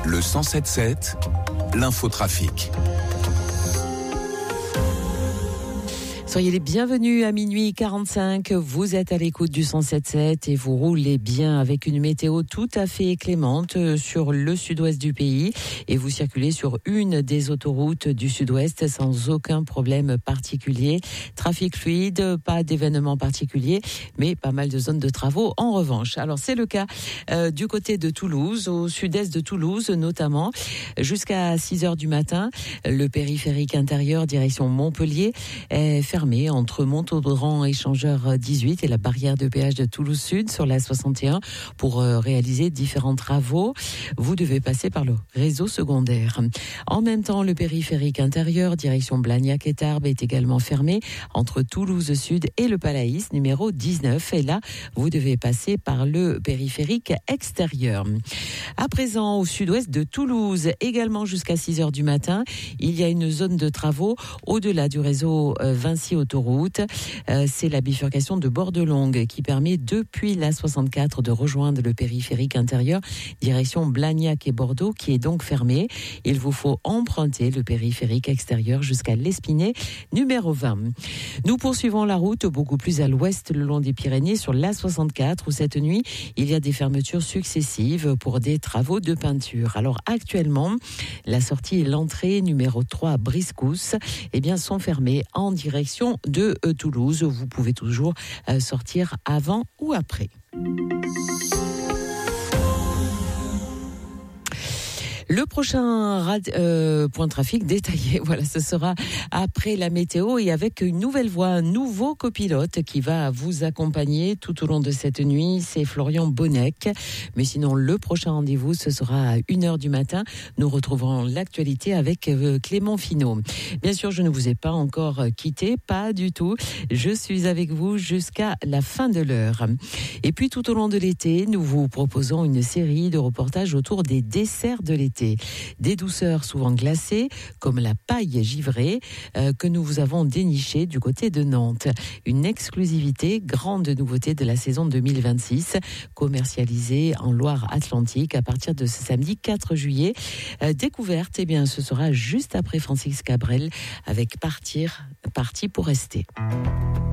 Le 107.7, l'infotrafic. Soyez les bienvenus à minuit 45. Vous êtes à l'écoute du 107.7 et vous roulez bien avec une météo tout à fait clémente sur le sud-ouest du pays. Et vous circulez sur une des autoroutes du sud-ouest sans aucun problème particulier. Trafic fluide, pas d'événements particuliers, mais pas mal de zones de travaux en revanche. Alors c'est le cas du côté de Toulouse, au sud-est de Toulouse notamment, jusqu'à 6h du matin. Le périphérique intérieur direction Montpellier est fermé entre Montaudran échangeur 18 et la barrière de péage de Toulouse Sud sur la 61 pour réaliser différents travaux. Vous devez passer par le réseau secondaire. En même temps, le périphérique intérieur direction Blagnac et Tarbes est également fermé entre Toulouse Sud et le Palaïs numéro 19. Et là, vous devez passer par le périphérique extérieur. À présent, au sud-ouest de Toulouse, également jusqu'à 6h du matin, il y a une zone de travaux au-delà du réseau Vinci Autoroute. C'est la bifurcation de Bordelongue qui permet depuis la 64 de rejoindre le périphérique intérieur direction Blagnac et Bordeaux qui est donc fermé. Il vous faut emprunter le périphérique extérieur jusqu'à l'Espinay numéro 20. Nous poursuivons la route beaucoup plus à l'ouest le long des Pyrénées sur la 64 où cette nuit il y a des fermetures successives pour des travaux de peinture. Alors actuellement la sortie et l'entrée numéro 3 à Briscousse sont fermées en direction de Toulouse. Vous pouvez toujours sortir avant ou après. Le prochain point trafic détaillé, ce sera après la météo et avec une nouvelle voix, un nouveau copilote qui va vous accompagner tout au long de cette nuit. C'est Florian Bonnec. Mais sinon, le prochain rendez-vous, ce sera à 1h du matin. Nous retrouverons l'actualité avec Clément Finot. Bien sûr, je ne vous ai pas encore quitté, pas du tout. Je suis avec vous jusqu'à la fin de l'heure. Et puis, tout au long de l'été, nous vous proposons une série de reportages autour des desserts de l'été. Des douceurs souvent glacées, comme la paille givrée, que nous vous avons dénichée du côté de Nantes. Une exclusivité, grande nouveauté de la saison 2026, commercialisée en Loire-Atlantique à partir de ce samedi 4 juillet. Découverte, ce sera juste après Francis Cabrel avec Parti pour rester.